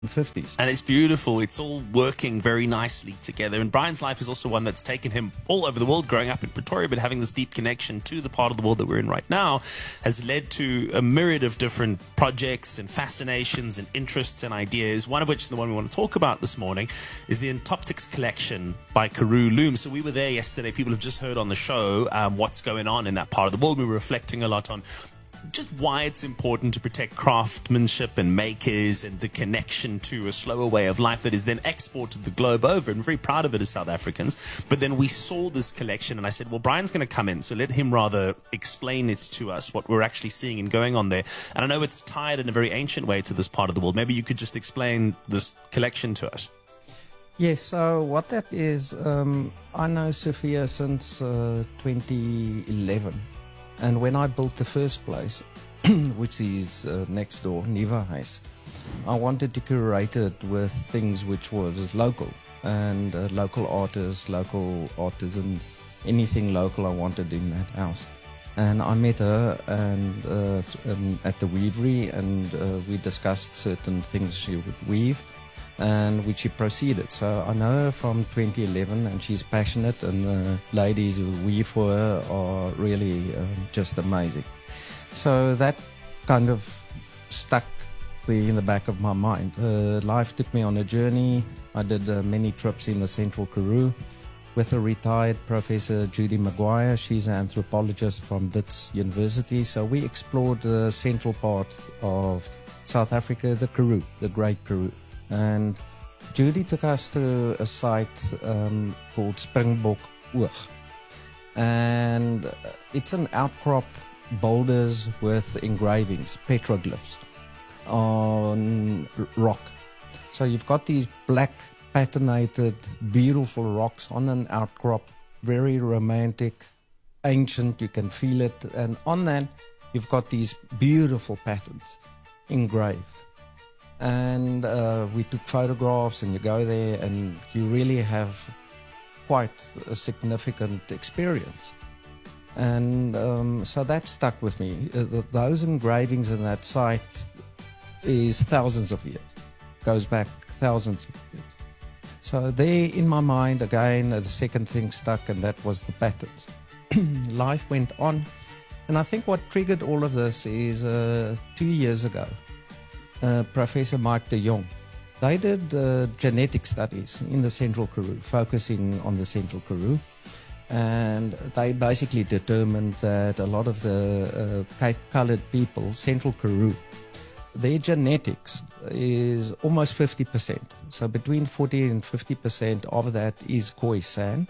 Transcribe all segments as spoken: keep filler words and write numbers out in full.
fifties. And it's beautiful. It's all working very nicely together. And Brian's life is also one that's taken him all over the world, growing up in Pretoria, but having this deep connection to the part of the world that we're in right now has led to a myriad of different projects and fascinations and interests and ideas, one of which, the one we want to talk about this morning, is the Entoptics collection by Karoo Loom. So we were there yesterday. People have just heard on the show um, what's going on in that part of the world. We were reflecting a lot on just why it's important to protect craftsmanship and makers and the connection to a slower way of life that is then exported the globe over. And we're very proud of it as South Africans. But then we saw this collection and I said, well, Brian's going to come in, so let him rather explain it to us, what we're actually seeing and going on there. And I know it's tied in a very ancient way to this part of the world. Maybe you could just explain this collection to us. Yes, so what that is, um, I know Sophia since uh, twenty eleven. And when I built the first place, which is uh, next door, Niva Huis, I wanted to curate it with things which was local, and uh, local artists, local artisans, anything local I wanted in that house. And I met her and, uh, and at the weavery, and uh, we discussed certain things she would weave, and which she proceeded. So I know her from twenty eleven, and she's passionate, and the ladies who weave for her are really um, just amazing. So that kind of stuck in the back of my mind. Uh, life took me on a journey. I did uh, many trips in the Central Karoo with a retired Professor Judy Maguire. She's an anthropologist from Wits University. So we explored the central part of South Africa, the Karoo, the Great Karoo. And Judy took us to a site um, called Springbok Oog. And it's an outcrop boulders with engravings, petroglyphs on rock. So you've got these black patinated, beautiful rocks on an outcrop, very romantic, ancient, you can feel it. And on that, you've got these beautiful patterns engraved. And uh, we took photographs, and you go there and you really have quite a significant experience. And um, so that stuck with me. Uh, those engravings in that site is thousands of years, goes back thousands of years. So there in my mind, again, the second thing stuck, and that was the patterns. Life went on. And I think what triggered all of this is uh, two years ago, Uh, Professor Mike de Jong. They did uh, genetic studies in the Central Karoo, focusing on the Central Karoo. And they basically determined that a lot of the uh, Cape-colored people, Central Karoo, their genetics is almost fifty percent. So between forty and fifty percent of that is Khoisan.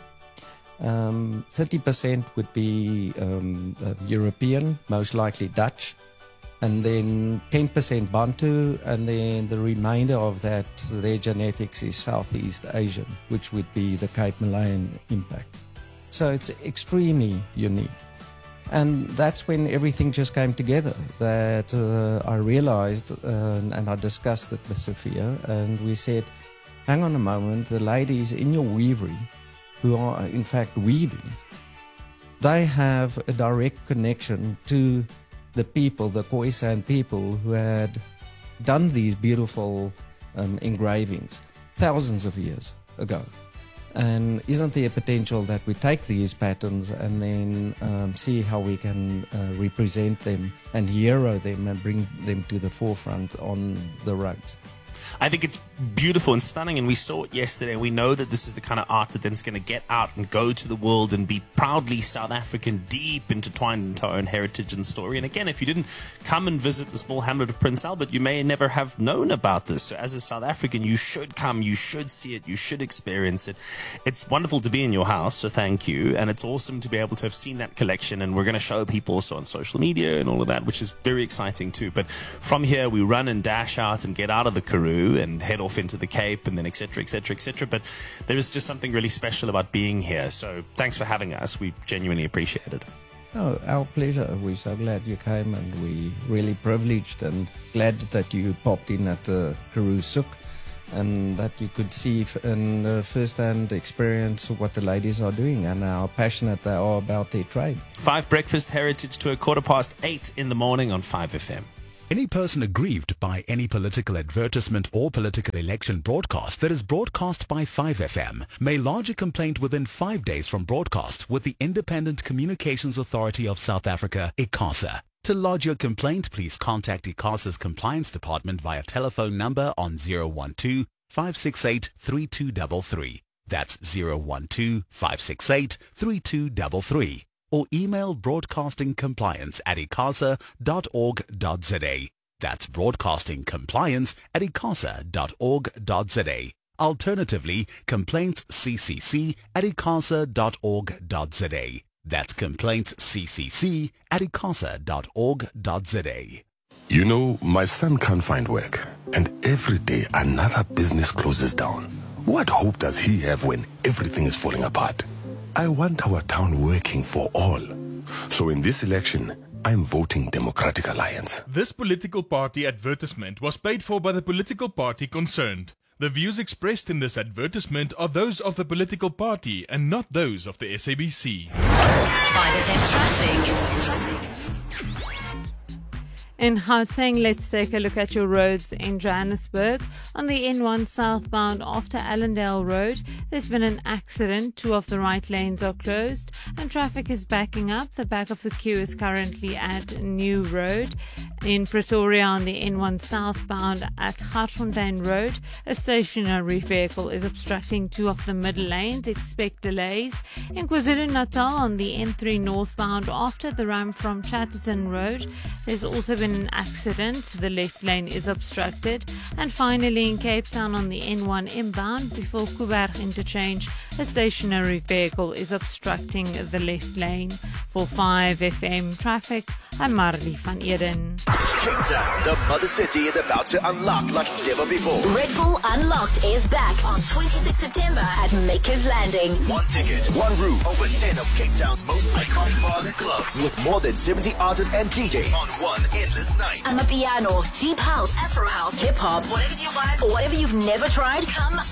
Um, thirty percent would be um, uh, European, most likely Dutch. And then ten percent Bantu, and then the remainder of that, their genetics is Southeast Asian, which would be the Cape Malayan impact. So it's extremely unique. And that's when everything just came together, that uh, I realized, uh, and I discussed it with Sophia, and we said, hang on a moment, the ladies in your weavery, who are in fact weaving, they have a direct connection to the people, the Khoisan people, who had done these beautiful um, engravings thousands of years ago. And isn't there a potential that we take these patterns and then um, see how we can uh, represent them and hero them and bring them to the forefront on the rugs? I think it's beautiful and stunning, and we saw it yesterday. We know that this is the kind of art that then is going to get out and go to the world and be proudly South African, deep intertwined into our own heritage and story. And again, if you didn't come and visit the small hamlet of Prince Albert, you may never have known about this. So as a South African, you should come, you should see it, you should experience it. It's wonderful to be in your house, so thank you. And it's awesome to be able to have seen that collection, and we're going to show people also on social media and all of that, which is very exciting too. But from here, we run and dash out and get out of the Karoo and head off into the Cape, and then et cetera, et cetera, et cetera. But there is just something really special about being here. So thanks for having us. We genuinely appreciate it. Oh, our pleasure. We're so glad you came, and we really privileged and glad that you popped in at the Karoo Souk, and that you could see and uh, first-hand experience what the ladies are doing and how passionate they are about their trade. Five Breakfast Heritage to a quarter past eight in the morning on five F M. Any person aggrieved by any political advertisement or political election broadcast that is broadcast by five F M may lodge a complaint within five days from broadcast with the Independent Communications Authority of South Africa, ICASA. To lodge your complaint, please contact ICASA's Compliance Department via telephone number on zero one two, five six eight, three two three three. That's zero one two, five six eight, three two three three. Or email broadcastingcompliance at icasa dot org dot za. That's broadcastingcompliance at icasa dot org dot za. Alternatively, complaintsccc at icasa dot org dot za. That's complaintsccc at icasa dot org dot za. You know, my son can't find work, and every day another business closes down. What hope does he have when everything is falling apart? I want our town working for all. So in this election, I'm voting Democratic Alliance. This political party advertisement was paid for by the political party concerned. The views expressed in this advertisement are those of the political party and not those of the S A B C. five F M traffic. traffic. In Gauteng, let's take a look at your roads in Johannesburg. On the N one southbound after Allendale Road, there's been an accident. Two of the right lanes are closed and traffic is backing up. The back of the queue is currently at New Road. In Pretoria, on the N one southbound at Gautfontein Road, a stationary vehicle is obstructing two of the middle lanes. Expect delays. In KwaZulu-Natal, on the N three northbound after the ramp from Chatterton Road, there's also been an accident. The left lane is obstructed. And finally, in Cape Town, on the N one inbound before Kuberg interchange, a stationary vehicle is obstructing the left lane. For five F M traffic, I'm Marley van Eden. Cape Town, the mother city, is about to unlock like never before. Red Bull Unlocked is back on twenty-sixth September at Makers Landing. One ticket, one room, over ten of Cape Town's most iconic bars and clubs, with more than seventy artists and D Js on one endless night. Amapiano, deep house, Afro house, hip hop, whatever's your vibe, or whatever you've never tried, come